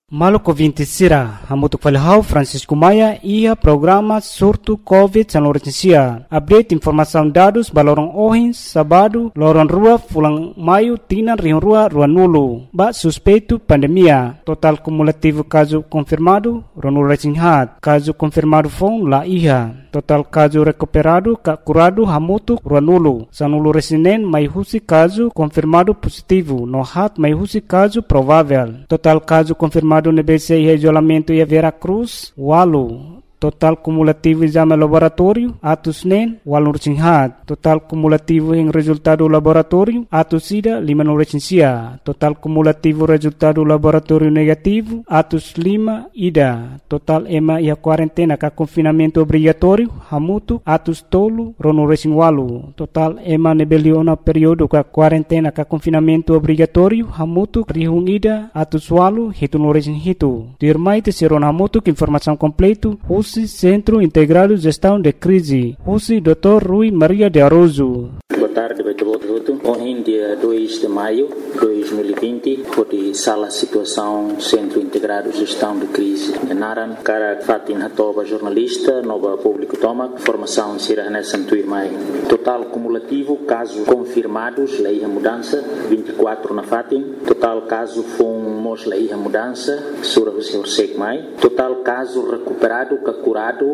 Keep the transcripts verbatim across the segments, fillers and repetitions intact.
Maluco vinte sira, hamutuk falhau Francisco Maia ia programa surto Covid San Laurentia. Update informação dados balorong ohin sabado lorong rua fulang maio tinan rion rua rua nulu. Ba suspeito pandemia. Total cumulativo caso confirmado ronu resinhat. Caso confirmado fon la iha. Total caso recuperado ka curado hamutuk rua nulu. Sanulu resinen mai husi caso confirmado positivo. No hat mai husi caso provável. Total caso confirmado no B C I isolamento e Vera Cruz, Walu. Total cumulativo exame laboratório, atos nen, walu recinghat. Total cumulativo em resultado laboratório, atos ida, lima no recensia. Total cumulativo resultado laboratório negativo, atos lima, ida. Total ema ia quarentena ka confinamento obrigatório, hamutu, atos tolo, rono recing walu. Total ema nebeliona período ka quarentena ka confinamento obrigatório, hamutu, rihung ida, atos walu, hitu no recing hitu. Dirmai te seron hamutu, informação completo, Centro Integrado de Gestão de Crise. Usi doutor Rui Maria de Aroso. Boa tarde, Beto. Ontem, dia dois de maio de dois mil e vinte, foi sala situação Centro Integrado de Gestão de Crise. Naran, cara Fatin Hatoba, jornalista, nova público toma, formação Sira Nessa Tuirmai. Total cumulativo, casos confirmados, lei a mudança, vinte e quatro na Fatin. Total caso fomos lei a mudança, Sura Hussein Mai. Total caso recuperado, curado,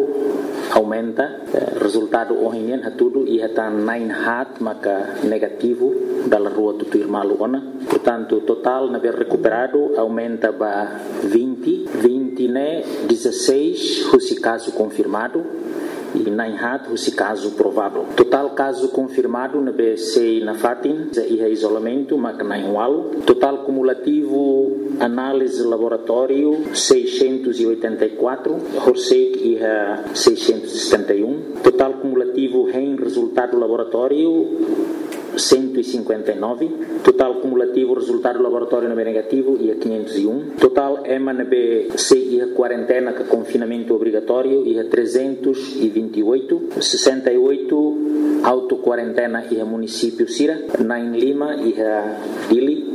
aumenta. Resultado ontem é tudo e está nine hat, maka negativo da rua do Tuirmalu ona. Portanto, total na ver recuperado aumenta para vinte, vinte né, dezesseis, esse caso confirmado e nine hat, esse caso provável. Total caso confirmado na B C na Fatin, e isolamento, maka nine wal. Total cumulativo análise laboratório seiscentos e oitenta e quatro, Horsek e seiscentos e setenta e um. Total cumulativo em resultado laboratório cento e cinquenta e nove. Total cumulativo resultado laboratório na B negativo e a quinhentos e um. Total E M A na B C e a quarentena com confinamento obrigatório e a trezentos e vinte e oito. sessenta e oito auto-quarentena e a município Sira. nove Lima e a Dili.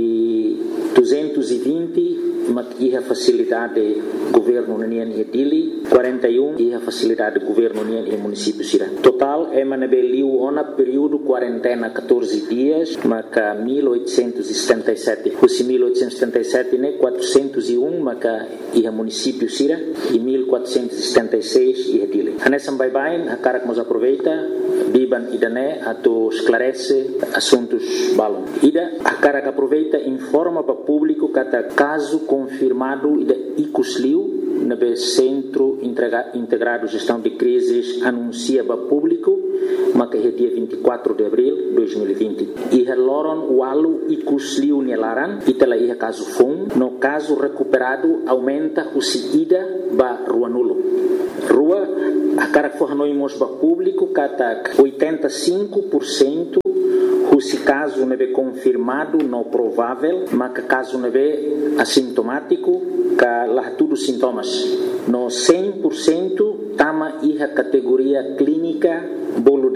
E duzentos e vinte e a facilidade governo União e Dili, quarenta e um e a facilidade governo União e município Sira. Total é manabeliu ona período quarentena catorze dias, maca mil oitocentos e setenta e sete. Os mil oitocentos e setenta e sete né quatrocentos e um maca e a município Sira e mil quatrocentos e setenta e seis e a Dili. Anesam bye bye, a cara que nos aproveita, biban ida né ato esclarece assuntos balon. Ida a cara que aproveita informa para público cada caso confirmado da Icusliu na B Centro Integrado de Gestão de Crises anuncia para público mas que é dia vinte e quatro de abril de dois mil e vinte. E a Loron Walu Icusliu Nelaran e tela ia caso fom no caso recuperado aumenta o seguida ba rua nulo. Rua a cara que for noimos para público cata oitenta e cinco por cento se caso não é confirmado, não provável, mas que caso não é assintomático, que lá tudo sintomas. No cem por cento, tama a categoria clínica, bolo